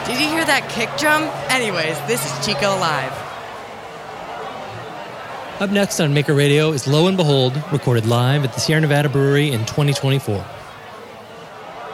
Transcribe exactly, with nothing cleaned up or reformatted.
Did you hear that kick drum? Anyways, this is Chico Live. Up next on Maker Radio is Lo and Behold, recorded live at the Sierra Nevada Brewery in twenty twenty-four.